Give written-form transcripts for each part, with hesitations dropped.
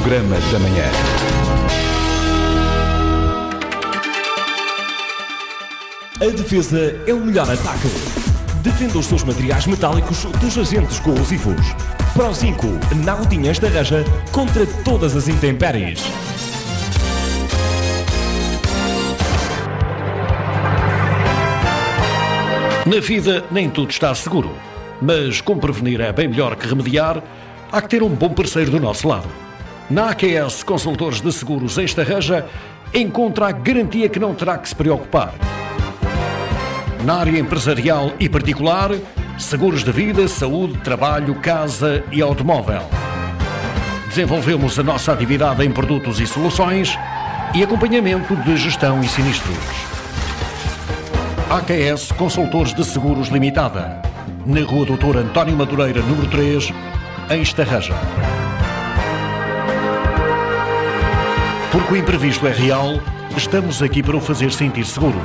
Programa da Manhã. A defesa é o melhor ataque. Defenda os seus materiais metálicos dos agentes corrosivos. Pro5, Nautinhas da Reja contra todas as intempéries. Na vida nem tudo está seguro, mas como prevenir é bem melhor que remediar, há que ter um bom parceiro do nosso lado. Na AQS Consultores de Seguros em Estarreja, encontra a garantia que não terá que se preocupar. Na área empresarial e particular, seguros de vida, saúde, trabalho, casa e automóvel. Desenvolvemos a nossa atividade em produtos e soluções e acompanhamento de gestão e sinistros. AQS Consultores de Seguros Limitada, na Rua Doutor António Madureira, número 3, em Estarreja. Porque o imprevisto é real, estamos aqui para o fazer sentir seguro.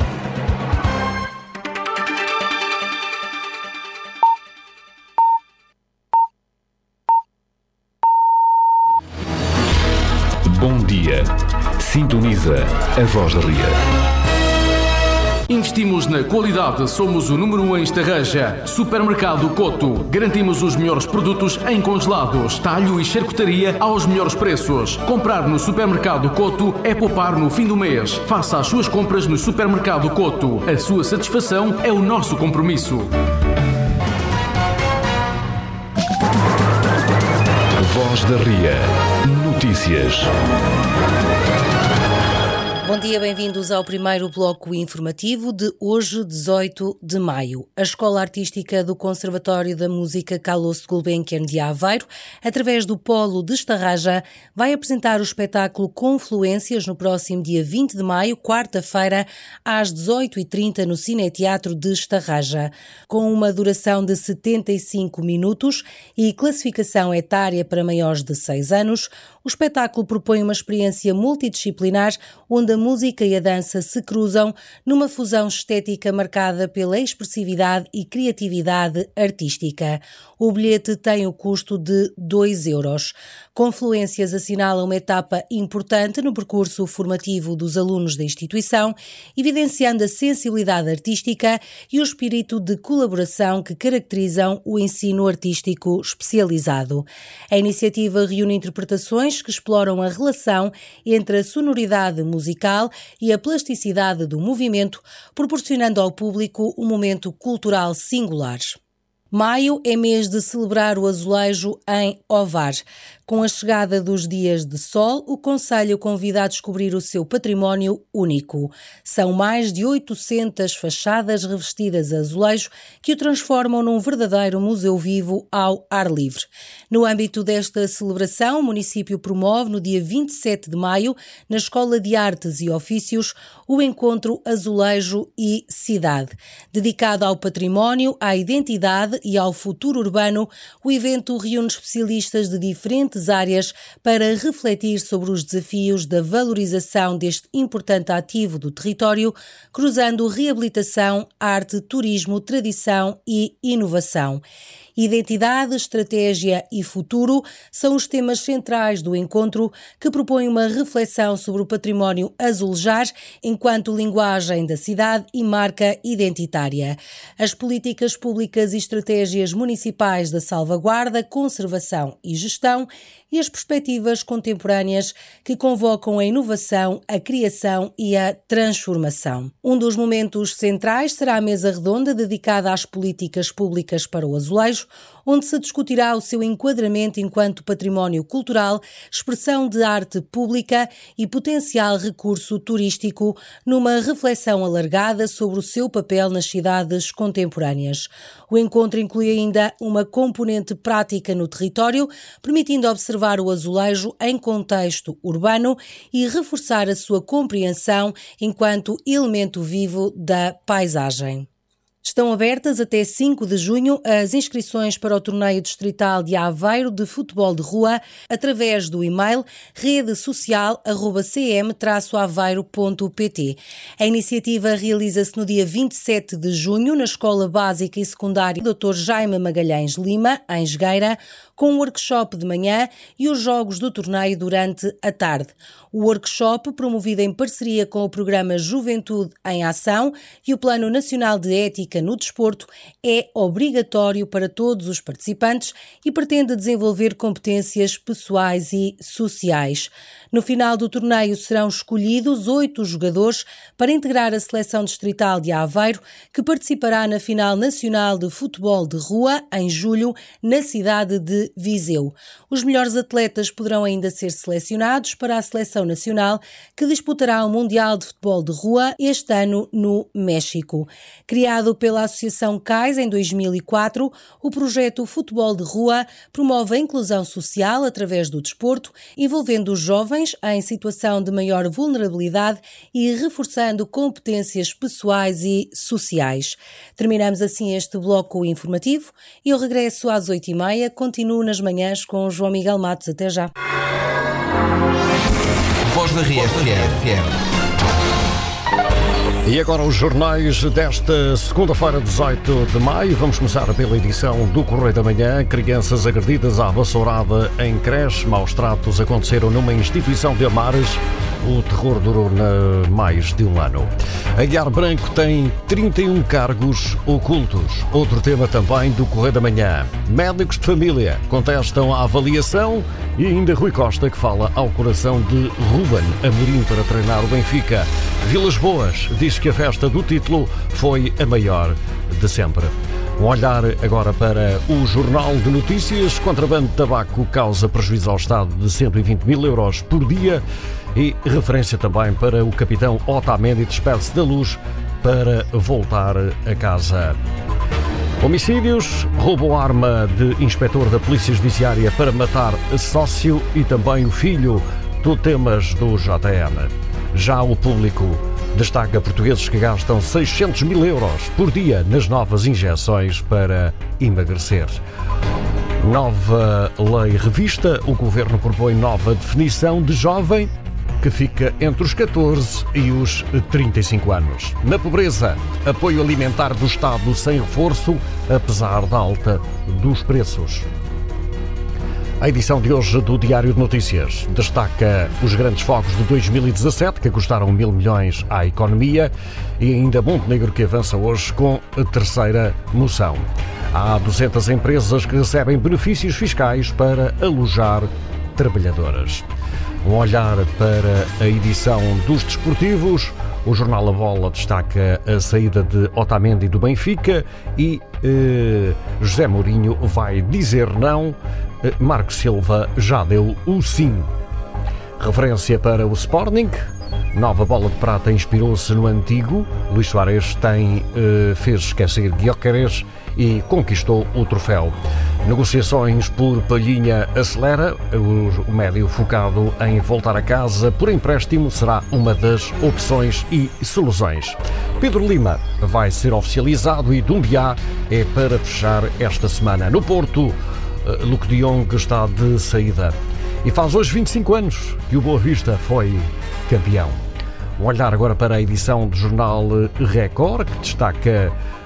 Bom dia. Sintoniza a Voz da Ria. Investimos na qualidade, somos o número 1 em Estarreja. Supermercado Coto. Garantimos os melhores produtos em congelados, talho e charcutaria aos melhores preços. Comprar no Supermercado Coto é poupar no fim do mês. Faça as suas compras no Supermercado Coto. A sua satisfação é o nosso compromisso. Voz da Ria. Notícias. Bom dia, bem-vindos ao primeiro bloco informativo de hoje, 18 de maio. A Escola Artística do Conservatório da Música Carlos Gulbenkian de Aveiro, através do Polo de Estarreja, vai apresentar o espetáculo Confluências no próximo dia 20 de maio, quarta-feira, às 18h30 no Cineteatro de Estarreja. Com uma duração de 75 minutos e classificação etária para maiores de 6 anos, o espetáculo propõe uma experiência multidisciplinar onde a música e a dança se cruzam numa fusão estética marcada pela expressividade e criatividade artística. O bilhete tem o custo de 2 euros. Confluências assinala uma etapa importante no percurso formativo dos alunos da instituição, evidenciando a sensibilidade artística e o espírito de colaboração que caracterizam o ensino artístico especializado. A iniciativa reúne interpretações que exploram a relação entre a sonoridade musical e a plasticidade do movimento, proporcionando ao público um momento cultural singular. Maio é mês de celebrar o azulejo em Ovar. Com a chegada dos dias de sol, o concelho convida a descobrir o seu património único. São mais de 800 fachadas revestidas a azulejo que o transformam num verdadeiro museu vivo ao ar livre. No âmbito desta celebração, o município promove no dia 27 de maio, na Escola de Artes e Ofícios, o encontro Azulejo e Cidade. Dedicado ao património, à identidade e ao futuro urbano, o evento reúne especialistas de diferentes áreas para refletir sobre os desafios da valorização deste importante ativo do território, cruzando reabilitação, arte, turismo, tradição e inovação. Identidade, estratégia e futuro são os temas centrais do encontro, que propõe uma reflexão sobre o património azulejar enquanto linguagem da cidade e marca identitária. As políticas públicas e estratégias municipais da salvaguarda, conservação e gestão e as perspectivas contemporâneas que convocam a inovação, a criação e a transformação. Um dos momentos centrais será a mesa redonda dedicada às políticas públicas para o azulejo, onde se discutirá o seu enquadramento enquanto património cultural, expressão de arte pública e potencial recurso turístico, numa reflexão alargada sobre o seu papel nas cidades contemporâneas. O encontro inclui ainda uma componente prática no território, permitindo observar o azulejo em contexto urbano e reforçar a sua compreensão enquanto elemento vivo da paisagem. Estão abertas até 5 de junho as inscrições para o Torneio Distrital de Aveiro de Futebol de Rua através do e-mail redesocial@cm-aveiro.pt. A iniciativa realiza-se no dia 27 de junho na Escola Básica e Secundária Dr. Jaime Magalhães Lima, em Jogueira, com um workshop de manhã e os jogos do torneio durante a tarde. O workshop, promovido em parceria com o programa Juventude em Ação e o Plano Nacional de Ética no Desporto, é obrigatório para todos os participantes e pretende desenvolver competências pessoais e sociais. No final do torneio serão escolhidos 8 jogadores para integrar a seleção distrital de Aveiro, que participará na final nacional de futebol de rua, em julho, na cidade de Viseu. Os melhores atletas poderão ainda ser selecionados para a seleção nacional, que disputará o Mundial de Futebol de Rua este ano no México. Criado pela Associação CAIS em 2004, o projeto Futebol de Rua promove a inclusão social através do desporto, envolvendo os jovens em situação de maior vulnerabilidade e reforçando competências pessoais e sociais. Terminamos assim este bloco informativo e eu regresso às 8h30. Continuo nas manhãs com o João Miguel Matos. Até já. Voz da RFM. E agora os jornais desta segunda-feira, 18 de maio. Vamos começar pela edição do Correio da Manhã. Crianças agredidas à vassourada em creche. Maus tratos aconteceram numa instituição de Amares. O terror durou mais de um ano. Aguiar Branco tem 31 cargos ocultos. Outro tema também do Correio da Manhã. Médicos de família contestam a avaliação e ainda Rui Costa, que fala ao coração de Ruben Amorim para treinar o Benfica. Vilas Boas diz que a festa do título foi a maior de sempre. Um olhar agora para o Jornal de Notícias. Contrabando de tabaco causa prejuízo ao Estado de 120 mil euros por dia. E referência também para o capitão Otamendi, despede-se da Luz para voltar a casa. Homicídios, roubou arma de inspetor da Polícia Judiciária para matar sócio e também o filho, do temas do JM. Já o Público destaca portugueses que gastam 600 mil euros por dia nas novas injeções para emagrecer. Nova lei revista, o Governo propõe nova definição de jovem, que fica entre os 14 e os 35 anos. Na pobreza, apoio alimentar do Estado sem reforço, apesar da alta dos preços. A edição de hoje do Diário de Notícias destaca os grandes fogos de 2017, que custaram 1.000 milhões à economia, e ainda Montenegro, que avança hoje com a terceira moção. Há 200 empresas que recebem benefícios fiscais para alojar trabalhadoras. Um olhar para a edição dos desportivos. O jornal A Bola destaca a saída de Otamendi do Benfica e José Mourinho vai dizer não. Marco Silva já deu o sim. Referência para o Sporting. Nova bola de prata inspirou-se no antigo. Luís Soares fez esquecer Gyökeres e conquistou o troféu. Negociações por Palhinha acelera. O médio focado em voltar a casa por empréstimo será uma das opções e soluções. Pedro Lima vai ser oficializado e Dumbiá é para fechar esta semana. No Porto, Luke de Jong está de saída. E faz hoje 25 anos que o Boa Vista foi campeão. Um olhar agora para a edição do jornal Record, que destaca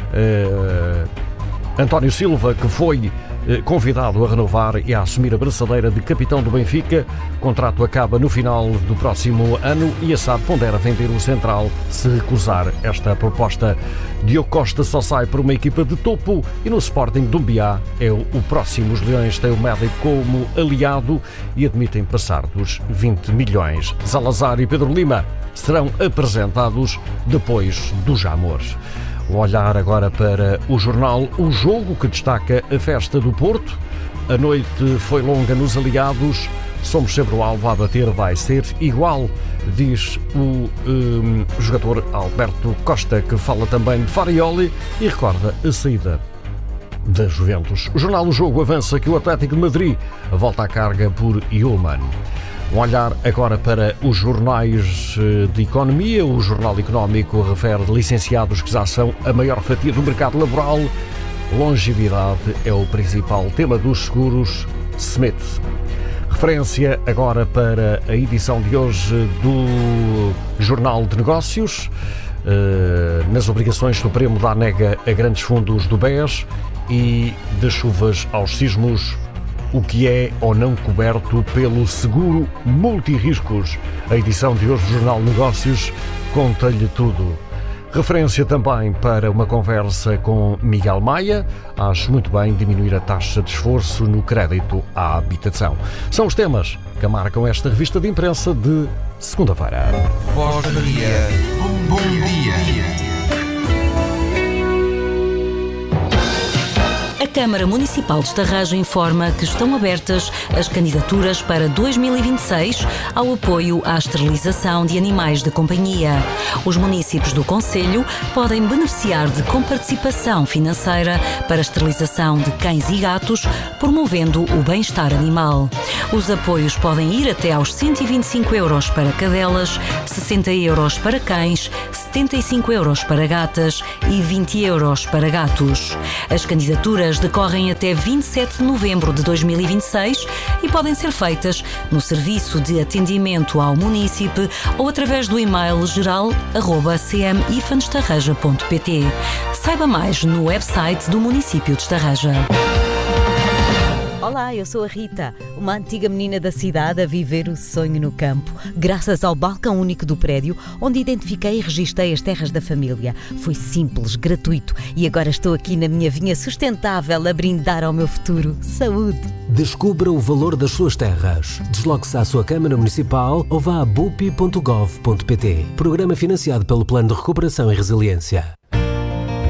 António Silva, que foi convidado a renovar e a assumir a braçadeira de capitão do Benfica. O contrato acaba no final do próximo ano e a SAD pondera vender o central se recusar esta proposta. Diogo Costa só sai por uma equipa de topo e no Sporting Dumbiá é o próximo. Os Leões têm o médico como aliado e admitem passar dos 20 milhões. Salazar e Pedro Lima serão apresentados depois do Jamor. O olhar agora para o jornal O Jogo, que destaca a festa do Porto. A noite foi longa nos aliados. Somos sempre o alvo a bater, vai ser igual, diz o jogador Alberto Costa, que fala também de Farioli e recorda a saída da Juventus. O jornal O Jogo avança que o Atlético de Madrid volta à carga por Yulman. Um olhar agora para os jornais de economia. O Jornal Económico refere licenciados que já são a maior fatia do mercado laboral. Longevidade é o principal tema dos seguros Smith. Referência agora para a edição de hoje do Jornal de Negócios. Nas obrigações, Supremo dá nega a grandes fundos do BES e das chuvas aos sismos, o que é ou não coberto pelo seguro multirriscos. A edição de hoje do Jornal de Negócios conta-lhe tudo. Referência também para uma conversa com Miguel Maia. Acho muito bem diminuir a taxa de esforço no crédito à habitação. São os temas que marcam esta revista de imprensa de segunda-feira. Voz da Ria. Bom dia. A Câmara Municipal de Estarraja informa que estão abertas as candidaturas para 2026 ao apoio à esterilização de animais de companhia. Os municípios do concelho podem beneficiar de comparticipação financeira para a esterilização de cães e gatos, promovendo o bem-estar animal. Os apoios podem ir até aos 125 € para cadelas, 60 € para cães, 75 € para gatas e 20 € para gatos. As candidaturas decorrem até 27 de novembro de 2026 e podem ser feitas no Serviço de Atendimento ao Munícipe ou através do e-mail geral@cmifanestarraja.pt. Saiba mais no website do município de Estarraja. Olá, eu sou a Rita, uma antiga menina da cidade a viver o sonho no campo, graças ao balcão único do prédio, onde identifiquei e registrei as terras da família. Foi simples, gratuito e agora estou aqui na minha vinha sustentável a brindar ao meu futuro. Saúde! Descubra o valor das suas terras. Desloque-se à sua Câmara Municipal ou vá a bupi.gov.pt. Programa financiado pelo Plano de Recuperação e Resiliência.